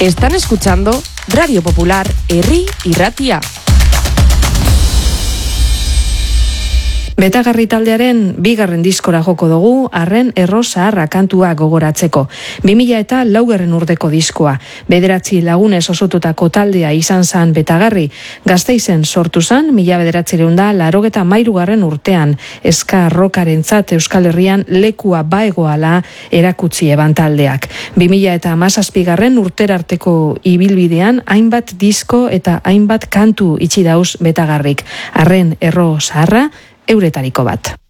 Están escuchando Radio Popular Herri Irratia. Betagarri taldearen bigarren diskora joko dugu, Arren Erro Zaharra kantua gogoratzeko. 2004 urteko diskoa. 9 lagunez osotutako taldea izan zan Betagarri. Gasteizen sortu zan, 1983 urtean. Eska rokarentzat Euskal Herrian lekua baegoala erakutsi eban taldeak. 2017 urterarteko ibilbidean hainbat disko eta hainbat kantu itxi dauz Betagarrik. Arren Erro Zaharra euretariko bat.